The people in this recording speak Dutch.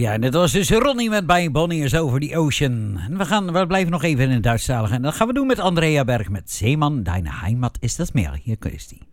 Ja, dat was dus Ronnie met bij Bonnie is Over the Ocean. En we blijven nog even in het Duitsstalige. En dat gaan we doen met Andrea Berg met Zeeman, deine Heimat is das Meer. Hier is die.